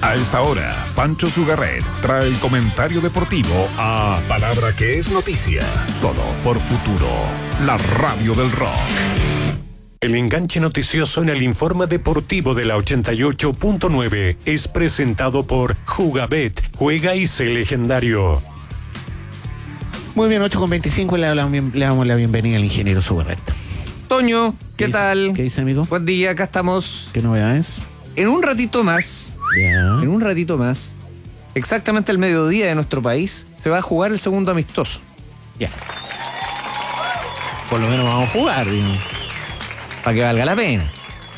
A esta hora, Pancho Sugarret trae el comentario deportivo a Palabra que es noticia, solo por Futuro, la radio del rock. El enganche noticioso en el informe deportivo de la 88.9 es presentado por Jugabet, juega y sé legendario. Muy bien, 8:25, le damos la bienvenida al ingeniero Sugarret. Toño, ¿qué tal? ¿Qué dice, amigo? Buen día, acá estamos. ¿Qué novedades? En un ratito más, exactamente al mediodía de nuestro país, se va a jugar el segundo amistoso. Ya. Por lo menos vamos a jugar, digamos, para que valga la pena.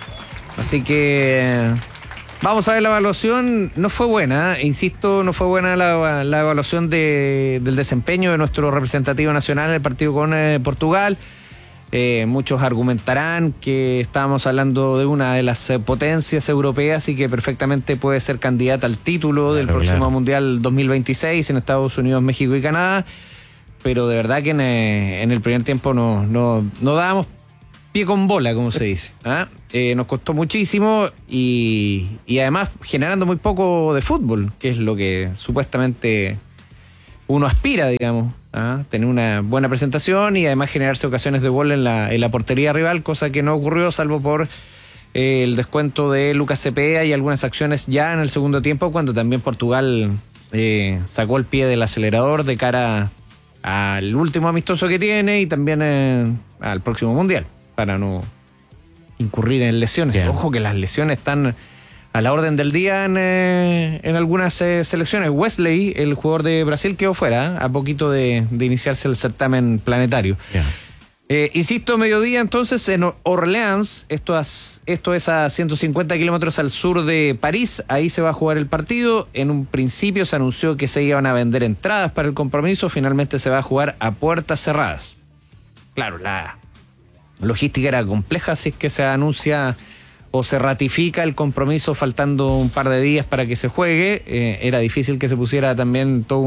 Así que vamos a ver la evaluación. No fue buena, insisto, no fue buena la evaluación del desempeño de nuestro representativo nacional en el partido con Portugal. Muchos argumentarán que estábamos hablando de una de las potencias europeas y que perfectamente puede ser candidata al título del próximo Mundial 2026 en Estados Unidos, México y Canadá, pero de verdad que en el primer tiempo no dábamos pie con bola, como se dice. Nos costó muchísimo y además generando muy poco de fútbol, que es lo que supuestamente uno aspira, digamos, a tener una buena presentación y además generarse ocasiones de gol en la portería rival, cosa que no ocurrió salvo por el descuento de Lucas Cepeda y algunas acciones ya en el segundo tiempo, cuando también Portugal sacó el pie del acelerador de cara al último amistoso que tiene y también al próximo Mundial, para no incurrir en lesiones. Bien. Ojo que las lesiones están a la orden del día en algunas selecciones. Wesley, el jugador de Brasil, quedó fuera a poquito de iniciarse el certamen planetario. Insisto, mediodía entonces en Orleans, esto es a 150 kilómetros al sur de París, ahí se va a jugar el partido. En un principio se anunció que se iban a vender entradas para el compromiso, finalmente se va a jugar a puertas cerradas. Claro, la logística era compleja, así es que se anuncia o se ratifica el compromiso faltando un par de días para que se juegue. Era difícil que se pusiera también todo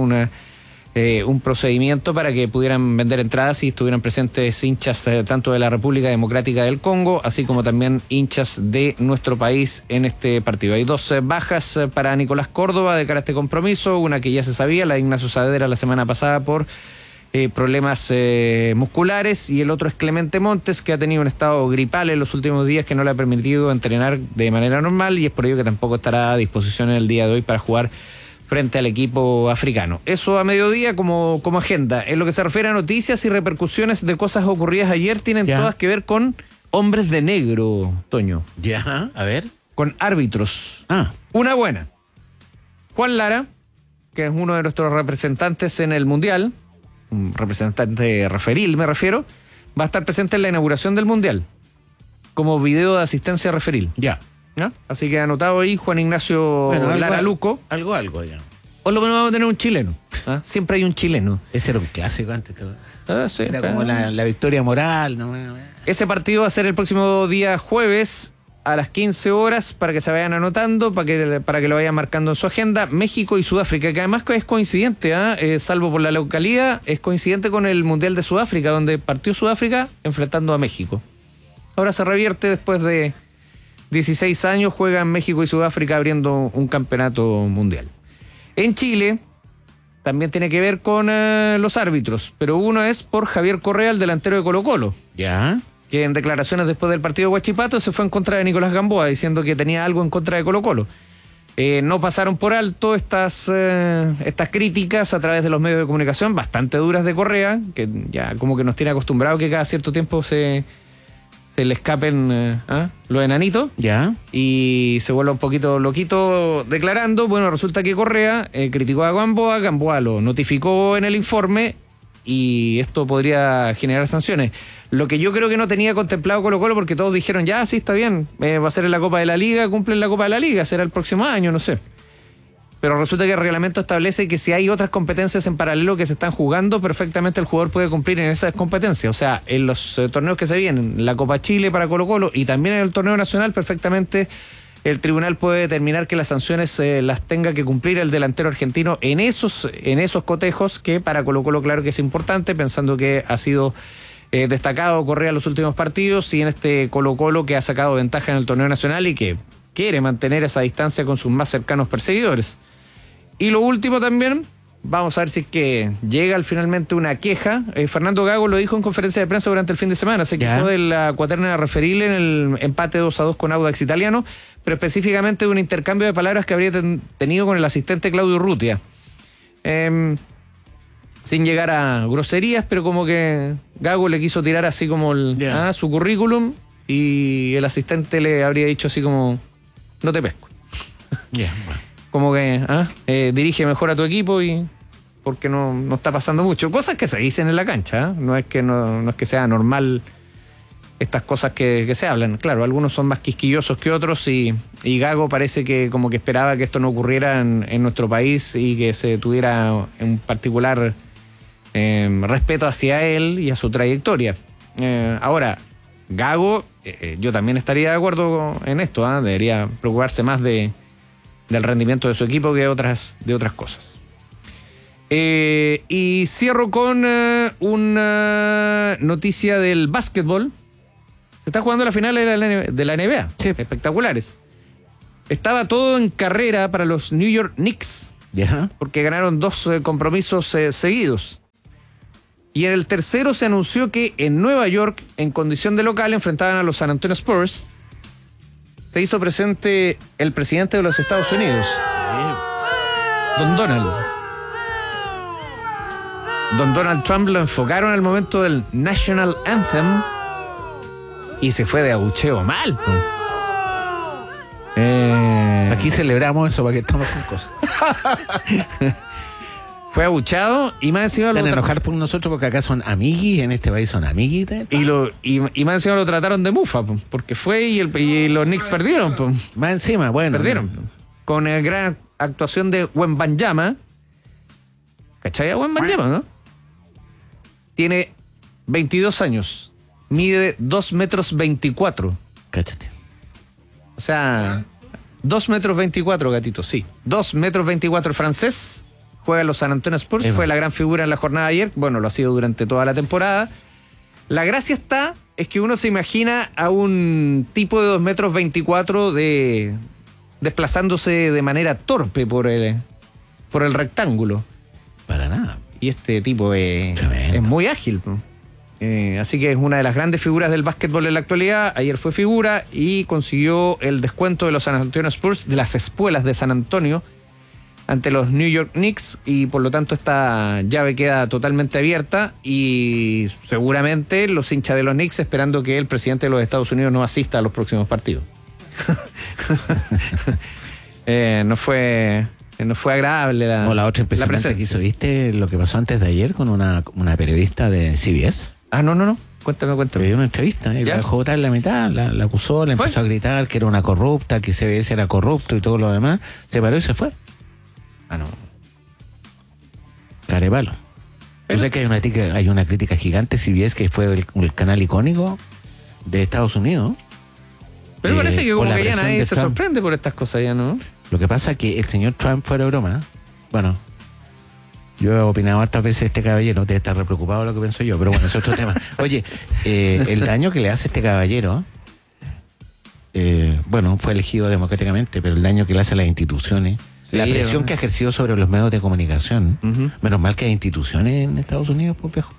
un procedimiento para que pudieran vender entradas y estuvieran presentes hinchas tanto de la República Democrática del Congo, así como también hinchas de nuestro país en este partido. Hay dos bajas para Nicolás Córdoba de cara a este compromiso, una que ya se sabía, la de Ignacio Saavedra la semana pasada por problemas musculares, y el otro es Clemente Montes, que ha tenido un estado gripal en los últimos días que no le ha permitido entrenar de manera normal, y es por ello que tampoco estará a disposición en el día de hoy para jugar frente al equipo africano. Eso a mediodía como agenda. En lo que se refiere a noticias y repercusiones de cosas ocurridas ayer, tienen todas que ver con hombres de negro, Toño. Ya, a ver. Con árbitros. Una buena. Juan Lara, que es uno de nuestros representantes en el Mundial, un representante referil me refiero, va a estar presente en la inauguración del Mundial como video de asistencia referil. Ya. Así que anotado ahí Juan Ignacio Lara Luco. Algo ya. Por lo menos vamos a tener un chileno. Siempre hay un chileno. Ese era un clásico antes. Sí, era como la victoria moral, ¿no? Ese partido va a ser el próximo día jueves a las 15 horas, para que se vayan anotando, para que lo vayan marcando en su agenda. México y Sudáfrica, que además es coincidente, salvo por la localidad, es coincidente con el Mundial de Sudáfrica, donde partió Sudáfrica enfrentando a México. Ahora se revierte después de 16 años, juegan México y Sudáfrica abriendo un campeonato mundial. En Chile también tiene que ver con los árbitros, pero uno es por Javier Correa, el delantero de Colo-Colo. Ya. Que en declaraciones después del partido de Huachipato se fue en contra de Nicolás Gamboa, diciendo que tenía algo en contra de Colo-Colo. No pasaron por alto estas críticas a través de los medios de comunicación, bastante duras de Correa, que ya como que nos tiene acostumbrado que cada cierto tiempo se le escapen los enanitos. Ya. Y se vuelve un poquito loquito declarando. Bueno, resulta que Correa criticó a Gamboa lo notificó en el informe, y esto podría generar sanciones. Lo que yo creo que no tenía contemplado Colo-Colo, porque todos dijeron, ya, sí, está bien, va a ser en la Copa de la Liga, cumplen la Copa de la Liga, será el próximo año, no sé. Pero resulta que el reglamento establece que si hay otras competencias en paralelo que se están jugando, perfectamente el jugador puede cumplir en esas competencias. O sea, en los torneos que se vienen, la Copa Chile para Colo-Colo y también en el torneo nacional, perfectamente el tribunal puede determinar que las sanciones las tenga que cumplir el delantero argentino en esos cotejos, que para Colo-Colo claro que es importante, pensando que ha sido destacado Correa en los últimos partidos, y en este Colo-Colo que ha sacado ventaja en el torneo nacional y que quiere mantener esa distancia con sus más cercanos perseguidores. Y lo último también, vamos a ver si es que llega finalmente una queja. Fernando Gago lo dijo en conferencia de prensa durante el fin de semana. Se quejó de la cuaterna referil en el empate 2-2 con Audax Italiano, pero específicamente de un intercambio de palabras que habría tenido con el asistente Claudio Urrutia. Sin llegar a groserías, pero como que Gago le quiso tirar así como su currículum, y el asistente le habría dicho así como: no te pesco. Como que dirige mejor a tu equipo, y porque no está pasando mucho. Cosas que se dicen en la cancha, no es que sea normal estas cosas que se hablan. Claro, algunos son más quisquillosos que otros, y Gago parece que como que esperaba que esto no ocurriera en nuestro país y que se tuviera un particular respeto hacia él y a su trayectoria. Ahora, Gago, yo también estaría de acuerdo en esto, debería preocuparse más del rendimiento de su equipo que de otras cosas. Y cierro con una noticia del básquetbol. Se está jugando la final de la NBA. Sí. Espectaculares. Estaba todo en carrera para los New York Knicks, porque ganaron 2 compromisos seguidos. Y en el tercero se anunció que en Nueva York, en condición de local, enfrentaban a los San Antonio Spurs. Se hizo presente el presidente de los Estados Unidos, Don Donald Trump. Lo enfocaron al momento del National Anthem y se fue de abucheo mal. Aquí celebramos eso para que estamos con cosas. Fue abuchado y más encima Van a enojar por nosotros porque acá son amiguis, en este país son amiguis. Y más encima lo trataron de mufa, porque fue y los Knicks perdieron. Más encima, bueno. Perdieron. Con gran actuación de Wembanyama. ¿Cachai a Wembanyama, no? Tiene 22 años. Mide 2,24 metros. Cáchate. O sea, 2,24 metros, gatito, sí. 2,24 metros el francés. Juega en los San Antonio Spurs, fue la gran figura en la jornada de ayer, bueno, lo ha sido durante toda la temporada. La gracia es que uno se imagina a un tipo de 2,24 metros desplazándose de manera torpe por el rectángulo. Para nada. Y este tipo es muy ágil. Así que es una de las grandes figuras del básquetbol en la actualidad. Ayer fue figura y consiguió el descuento de los San Antonio Spurs, de las espuelas de San Antonio, ante los New York Knicks, y por lo tanto esta llave queda totalmente abierta, y seguramente los hinchas de los Knicks esperando que el presidente de los Estados Unidos no asista a los próximos partidos. No fue agradable la otra impresionante que hizo, ¿viste lo que pasó antes de ayer con una periodista de CBS? No. Cuéntame. Le dio una entrevista y la dejó botar en la mitad, la acusó, le empezó a gritar que era una corrupta, que CBS era corrupto y todo lo demás. Se paró y se fue. No. Carepalo. Yo sé que hay una crítica gigante, CBS, que fue el canal icónico de Estados Unidos. Pero parece que como que ya nadie se sorprende por estas cosas ya, ¿no? Lo que pasa es que el señor Trump, fuera de broma, bueno, yo he opinado hartas veces este caballero, debe estar re preocupado de lo que pienso yo, pero bueno, es otro tema. Oye, el daño que le hace este caballero, bueno, fue elegido democráticamente, pero el daño que le hace a las instituciones, la presión que ha ejercido sobre los medios de comunicación, menos mal que hay instituciones en Estados Unidos, pues, viejo.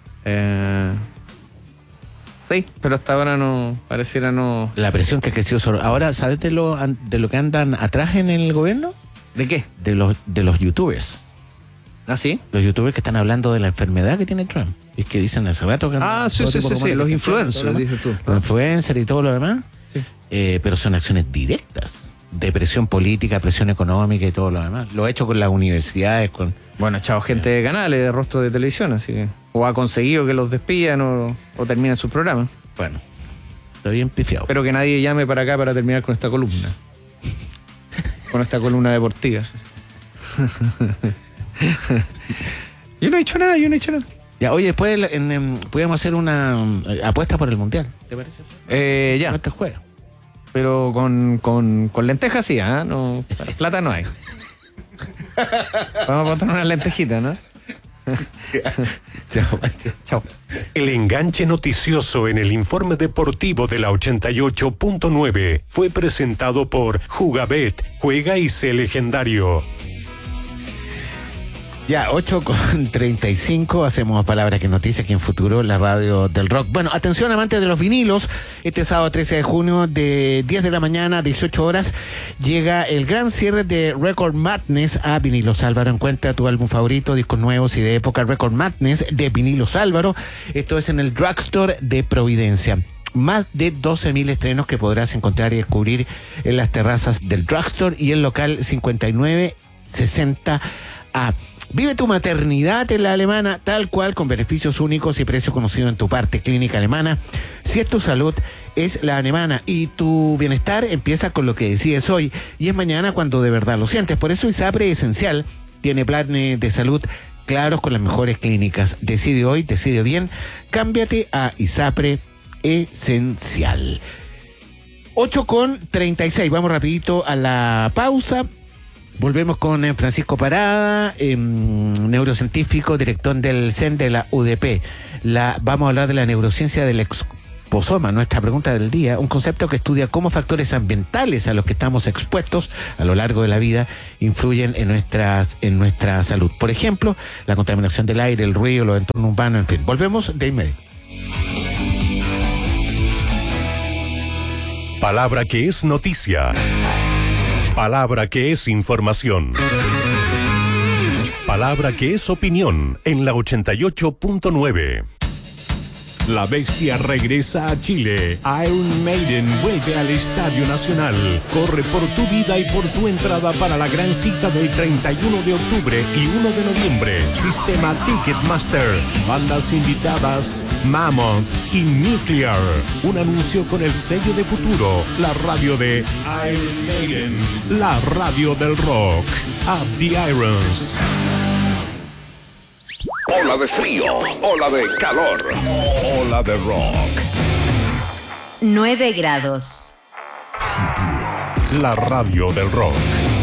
Sí, pero hasta ahora no, pareciera no. La presión que ha ejercido sobre... Ahora, ¿sabes de lo que andan atrás en el gobierno? ¿De qué? De los youtubers. ¿Ah, sí? Los youtubers que están hablando de la enfermedad que tiene Trump. Es que dicen hace rato que... Sí, los influencers, dices tú. Los influencers y todo lo demás. Sí. Pero son acciones directas de presión política, presión económica y todo lo demás. Lo ha hecho con las universidades, con... Bueno, ha echado gente de canales, de rostro de televisión, así que... O ha conseguido que los despidan o terminen sus programas. Bueno, está bien pifiado. Espero que nadie llame para acá para terminar con esta columna. Con esta columna deportiva. Yo no he hecho nada. Ya, oye, después podríamos hacer una apuesta por el Mundial, ¿te parece? Ya. Este juega. Pero con lentejas sí, no, plata no hay. Vamos a botar unas lentejitas, ¿no? Chao, Pancho. Chao. El enganche noticioso en el informe deportivo de la 88.9 fue presentado por Jugabet, juega y sé legendario. Ya, 8:35, hacemos Palabra que Noticia aquí en Futuro, la radio del rock. Bueno, atención amantes de los vinilos, este sábado 13 de junio de 10 de la mañana a 18 horas llega el gran cierre de Record Madness a Vinilos Álvaro. Encuentra tu álbum favorito, discos nuevos y de época, Record Madness de Vinilos Álvaro. Esto es en el Drugstore de Providencia. Más de 12.000 estrenos que podrás encontrar y descubrir en las terrazas del Drugstore y el local 5960A. Vive tu maternidad en la Alemana, tal cual, con beneficios únicos y precio conocido en tu parte. Clínica Alemana. Si es tu salud, es la alemana. Y tu bienestar empieza con lo que decides hoy. Y es mañana cuando de verdad lo sientes. Por eso ISAPRE Esencial tiene planes de salud claros con las mejores clínicas. Decide hoy, decide bien. Cámbiate a ISAPRE Esencial. 8:36. Vamos rapidito a la pausa. Volvemos con Francisco Parada, neurocientífico, director del CEN de la UDP. Vamos a hablar de la neurociencia del exposoma, nuestra pregunta del día, un concepto que estudia cómo factores ambientales a los que estamos expuestos a lo largo de la vida influyen en nuestra salud. Por ejemplo, la contaminación del aire, el ruido, los entornos urbanos, en fin. Volvemos de inmediato. Palabra que es noticia. Palabra que es información. Palabra que es opinión en la 88.9. La Bestia regresa a Chile. Iron Maiden vuelve al Estadio Nacional. Corre por tu vida y por tu entrada para la gran cita del 31 de octubre y 1 de noviembre. Sistema Ticketmaster. Bandas invitadas Mammoth y Nuclear. Un anuncio con el sello de Futuro. La radio de Iron Maiden. La radio del rock. Up the Irons. Ola de frío, ola de calor, ola de rock. 9 grados. La radio del rock.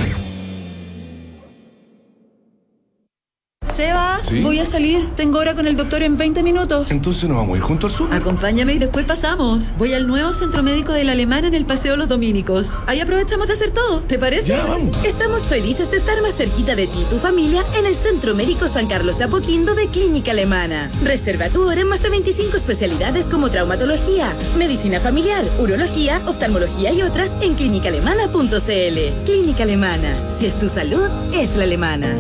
Seba, ¿Sí? voy a salir. Tengo hora con el doctor en 20 minutos. Entonces nos vamos a ir junto al súper. Acompáñame y después pasamos. Voy al nuevo centro médico de la Alemana en el Paseo Los Dominicos. Ahí aprovechamos de hacer todo. ¿Te parece? Ya, vamos. Estamos felices de estar más cerquita de ti y tu familia en el Centro Médico San Carlos de Apoquindo de Clínica Alemana. Reserva tu hora en más de 25 especialidades como traumatología, medicina familiar, urología, oftalmología y otras en clínicaalemana.cl. Clínica Alemana. Si es tu salud, es la alemana.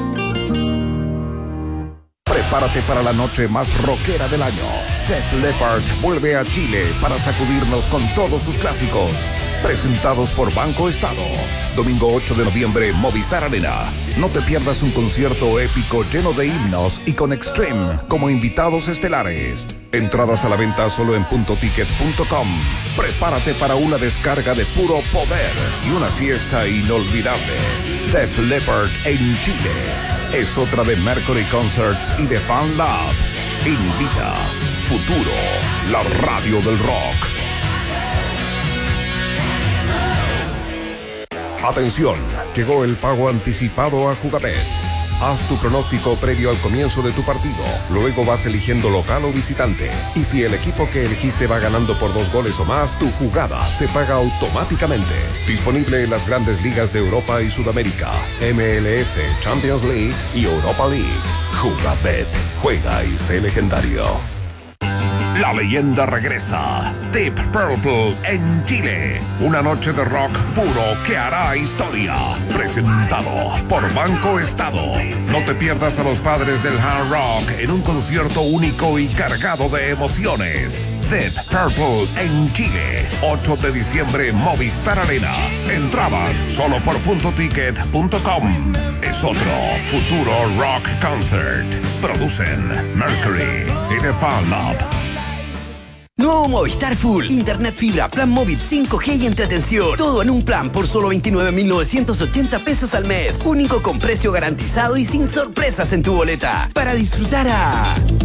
Prepárate para la noche más rockera del año. Def Leppard vuelve a Chile para sacudirnos con todos sus clásicos. Presentados por Banco Estado. Domingo 8 de noviembre, Movistar Arena. No te pierdas un concierto épico lleno de himnos y con Extreme como invitados estelares. Entradas a la venta solo en puntoticket.com. Prepárate para una descarga de puro poder y una fiesta inolvidable. Def Leppard en Chile. Es otra de Mercury Concerts y de Fan Lab. Invita Futuro, la radio del rock. Atención, llegó el pago anticipado a Jugabet. Haz tu pronóstico previo al comienzo de tu partido. Luego vas eligiendo local o visitante. Y si el equipo que elegiste va ganando por 2 goles o más, tu jugada se paga automáticamente. Disponible en las grandes ligas de Europa y Sudamérica, MLS, Champions League y Europa League. Jugabet, juega y sé legendario. La leyenda regresa. Deep Purple en Chile. Una noche de rock puro que hará historia. Presentado por Banco Estado. No te pierdas a los padres del hard rock en un concierto único y cargado de emociones. Deep Purple en Chile. 8 de diciembre, Movistar Arena. Entradas solo por puntoticket.com. Es otro Futuro Rock Concert. Producen Mercury y The Fan Lab. Nuevo Movistar Full. Internet fibra, plan móvil 5G y entretención. Todo en un plan por solo 29.980 pesos al mes. Único con precio garantizado y sin sorpresas en tu boleta. Para disfrutar a